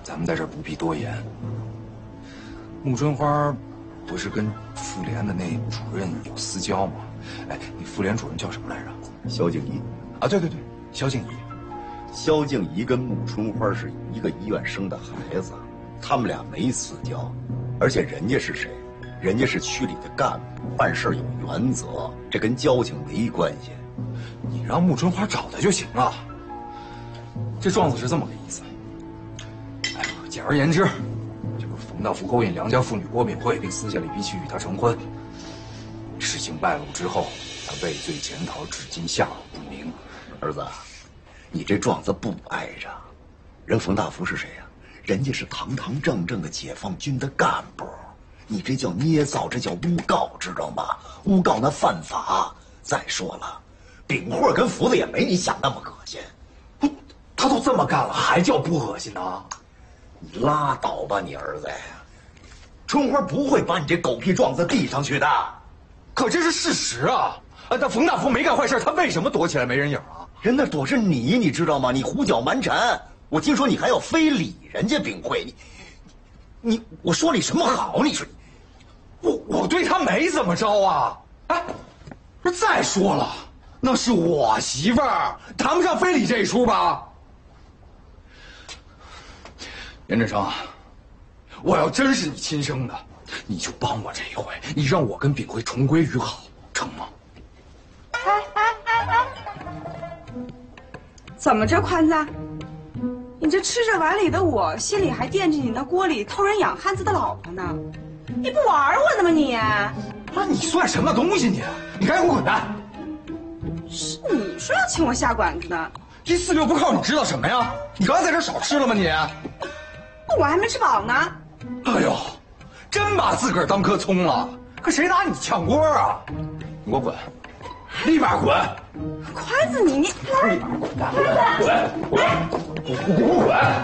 咱们在这儿不必多言。穆春花不是跟妇联的那主任有私交吗？哎，那妇联主任叫什么来着？ 萧静怡。 啊，对，萧静怡。 萧静怡跟穆春花是一个医院生的孩子，他们俩没私交，而且人家是谁？人家是区里的干部，办事有原则，这跟交情没关系。 你让穆春花找他就行了。这状子是这么个意思。哎，简而言之，这个冯大福勾引良家妇女郭敏慧，并私下里逼其与她成婚。事情败露之后，他畏罪潜逃，至今下落不明。 儿子，你这状子不挨着。人冯大福是谁呀？人家是堂堂正正的解放军的干部。你这叫捏造，这叫诬告，知道吗？诬告那犯法。再说了，丙慧跟福子也没你想那么恶心。 他都这么干了，还叫不恶心呢？ 你拉倒吧，你儿子呀！春花不会把你这狗屁状子递上去的。 可这是事实啊！但冯大福没干坏事，他为什么躲起来没人影啊？ 人那躲是你，你知道吗？你胡搅蛮缠。我听说你还要非礼人家丙慧，我说你什么好？你说我对他没怎么着啊！哎，不是再说了，那是我媳妇儿，谈不上非礼这一出吧？严振成，我要真是你亲生的，你就帮我这一回，你让我跟炳辉重归于好，成吗？ 怎么着，宽子？你这吃着碗里的我，心里还惦记你那锅里偷人养汉子的老婆呢？你不玩我呢吗你？ 那你算什么东西你？你赶紧给我滚蛋！ 是你说要请我下馆子的。 一四六不靠你知道什么呀？你刚才在这少吃了吗你？ 我还没吃饱呢。 哎呦，真把自个儿当棵葱了！可谁拿你抢锅啊？你给我滚！立马滚！ 宽子你立马滚蛋！滚！你给我滚！